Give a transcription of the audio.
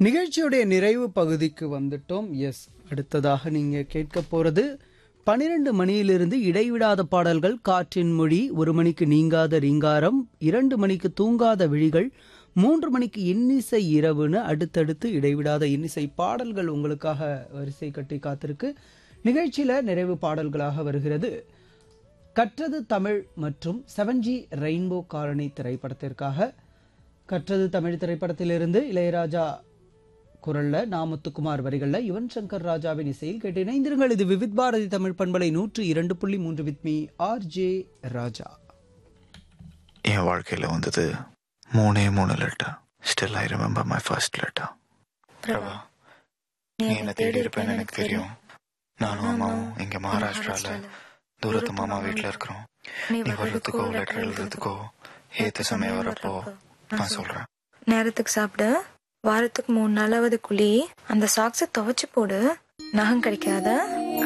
நிகழ்ச்சியுடைய நிறைவு பகுதிக்கு வந்துட்டோம். எஸ், அடுத்ததாக நீங்க கேட்க போறது 12 மணியிலிருந்து இடைவிடாத பாடல்கள், காற்றின் மொழி, 1 மணிக்கு நீங்காத ரீங்காரம், 2 மணிக்கு தூங்காத விழிகள், 3 மணிக்கு இன்னிசை இரவுன்னு அடுத்தடுத்து இடைவிடாத இன்னிசை பாடல்கள் உங்களுக்காக வரிசை கட்டி காத்திருக்கு. நிகழ்ச்சியில நிறைவு பாடல்களாக வருகிறது கற்றது தமிழ் மற்றும் 7G ரெயின்போ காலனி திரைப்படத்திற்காக. கற்றது தமிழ் திரைப்படத்திலிருந்து இளையராஜா குரல்ல, நாமுத்துக்குமார் வரிகள்ல, யுவன் சங்கர் ராஜாவின் இசையில் கேட்டு இணைந்திருங்கள். இது விவித் பாரதி தமிழ் பண்பலை 102.3 வித் மீ RJ ராஜா. என் வாழ்க்கையில வந்தது 3 letter. Still I remember my first letter. Prabha, நீ என்ன தேடி இருப்பேன்னு எனக்கு தெரியும். நானும் அம்மாவும் இங்க மகாராஷ்டிரால தூரத்து மாமா வீட்டுல இருக்கிறோம். நீ வர்றதுக்கோ லெட்டர் எழுதுறதுக்கோ ஏத்த சமயம் வரப்போ நான் சொல்றேன். நேரத்துக்கு சாப்பிடு, வாரத்துக்கு 3 நாளாவது குழி, அந்த சாக்ஸை துவைச்சு போடு, நகம் கிடைக்காத.